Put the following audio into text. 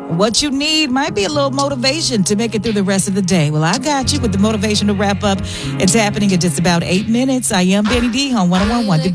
What you need might be a little motivation to make it through the rest of the day. Well, I got you with the motivation to wrap up. It's happening in just about 8 minutes. I am Benny D on 101.1 The Beat.